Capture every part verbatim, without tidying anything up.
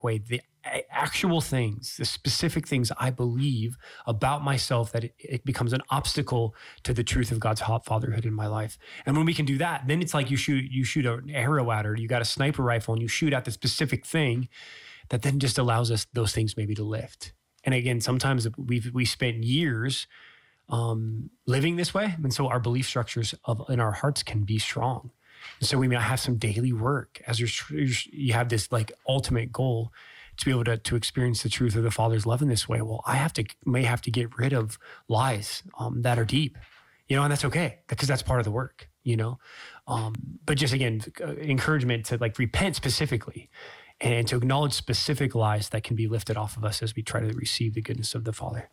way the a- actual things, the specific things I believe about myself, that it, it becomes an obstacle to the truth of God's hot fatherhood in my life. And when we can do that, then it's like you shoot you shoot an arrow at her. You got a sniper rifle and you shoot at the specific thing that then just allows us those things maybe to lift. And again, sometimes we've we spent years um, living this way, and so our belief structures of in our hearts can be strong. And so we may have some daily work as you're, you have this like ultimate goal to be able to, to experience the truth of the Father's love in this way. Well, I have to, may have to get rid of lies um, that are deep, you know, and that's okay because that's part of the work, you know? Um, but just again, uh, encouragement to like repent specifically and to acknowledge specific lies that can be lifted off of us as we try to receive the goodness of the Father.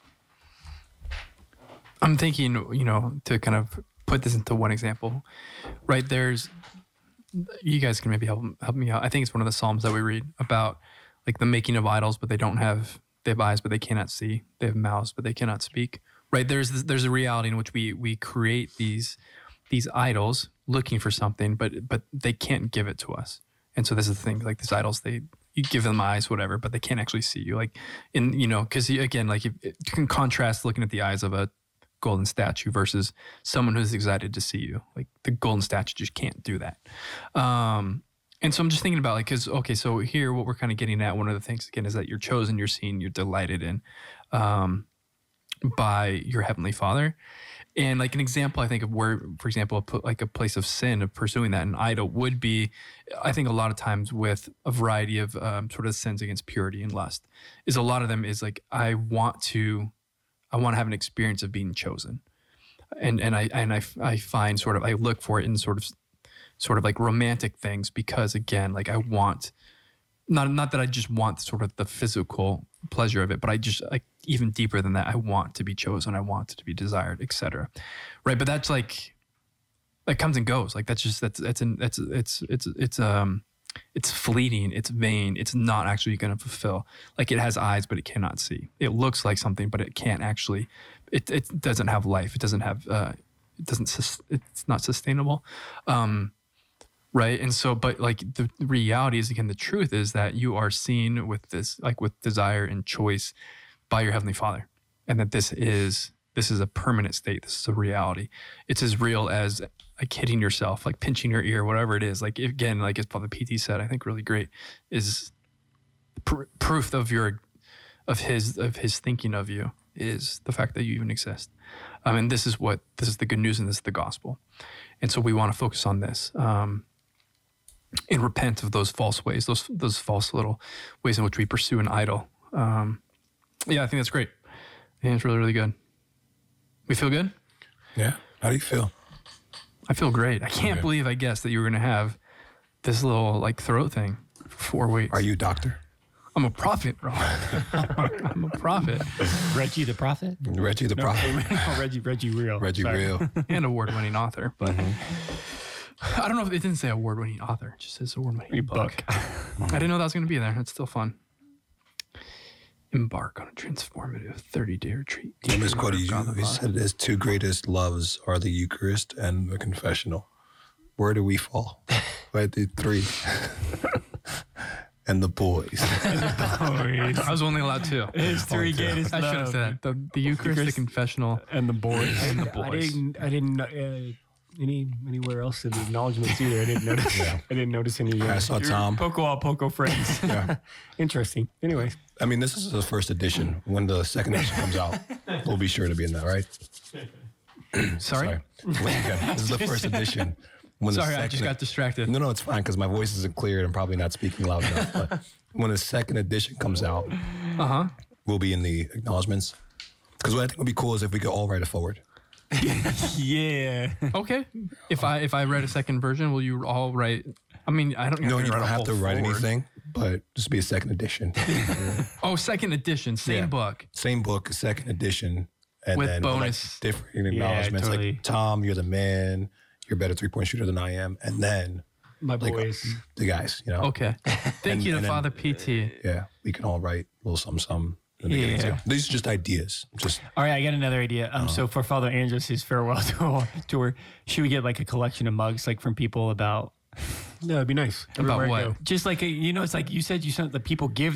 I'm thinking, you know, to kind of put this into one example, right? There's, you guys can maybe help help me out. I think it's one of the Psalms that we read about like the making of idols, but they don't have, they have eyes, but they cannot see. They have mouths, but they cannot speak, right? There's this, there's a reality in which we we create these these idols looking for something, but but they can't give it to us. And so this is the thing, like these idols, they, you give them eyes, whatever, but they can't actually see you. Like in, you know, because again, like if, you can contrast looking at the eyes of a golden statue versus someone who's excited to see you. Like the golden statue just can't do that. Um, and so I'm just thinking about like, cause okay, so here, what we're kind of getting at, one of the things again, is that you're chosen, you're seen, you're delighted in, um, by your Heavenly Father. And like an example, I think of where, for example, like a place of sin, of pursuing that, an idol would be, I think a lot of times with a variety of um, sort of sins against purity and lust, is a lot of them is like, I want to, I want to have an experience of being chosen. And and I and I, I find sort of, I look for it in sort of sort of like romantic things because again, like I want, not not that I just want sort of the physical pleasure of it, but I just like even deeper than that, I want to be chosen, I want to be desired, et cetera. Right. But that's like, that comes and goes. Like that's just, that's, that's, an, that's, it's, it's, it's, um, it's fleeting, it's vain, it's not actually going to fulfill. Like it has eyes, but it cannot see. It looks like something, but it can't actually, it it doesn't have life. It doesn't have, uh, it doesn't, sus- it's not sustainable. Um, right. And so, but like the reality is, again, the truth is that you are seen with this, like with desire and choice by your Heavenly Father. And that this is, this is a permanent state. This is a reality. It's as real as like hitting yourself, like pinching your ear, whatever it is. Like again, like as Father P T said, I think really great, is pr- proof of your, of his, of his thinking of you is the fact that you even exist. Um, and this is what, this is the good news and this is the gospel. And so we want to focus on this um, and repent of those false ways, those, those false little ways in which we pursue an idol. Um, yeah, I think that's great. I think it's really, really good. We feel good? Yeah. How do you feel? I feel great. I can't Okay. believe I guessed that you were going to have this little like throat thing for four weeks. Are you a doctor? I'm a prophet, bro. I'm a prophet. Reggie the Prophet? Reggie the prophet. No, Reggie, Reggie Real. Reggie Sorry. Real. And award-winning author. But I don't know if it didn't say award-winning author. It just says award-winning book. Book. I didn't know that was going to be there. It's still fun. Embark on a transformative thirty-day retreat. He misquoted you. God the He Father. said his two greatest loves are the Eucharist and the confessional. Where do we fall? Right, the three. And the boys. I was only allowed two. His three greatest I should have love. said that. The, the Eucharist, the Eucharist. confessional, And the boys. and the I boys. didn't. I didn't. Uh, any anywhere else in the acknowledgments either. I didn't notice. Yeah. I didn't notice any. Uh, I saw your Tom. Poco all Poco friends. Yeah. Interesting. Anyways, I mean, this is the first edition. When the second edition comes out, we'll be sure to be in that, right? Sorry? Once again, this is the first edition. When the Sorry, I second- just got distracted. No, no, it's fine because my voice isn't clear and I'm probably not speaking loud enough. But when the second edition comes out, Uh-huh. we'll be in the acknowledgments. Because what I think would be cool is if we could all write it forward. yeah. Okay. If I if I write a second version, will you all write? I mean, I don't. No, have you to don't write a have to whole write forward. anything, but just be a second edition. Oh, second edition, same Yeah. book. Same book, second edition. And With then bonus. like different acknowledgments. totally. Like, Tom, you're the man. You're a better three-point shooter than I am. And then My like, boys. the guys, you know? Okay. Thank And- you to and then- Father P T. Yeah, we can all write a little something, something. in the beginning, Yeah. too. These are just ideas. Just All right, I got another idea. Um, so for Father Andres' farewell tour, tour, should we get like a collection of mugs, like from people about Yeah, it'd be nice. About Everywhere I what? go. Just like, you know, it's like you said, you said the people give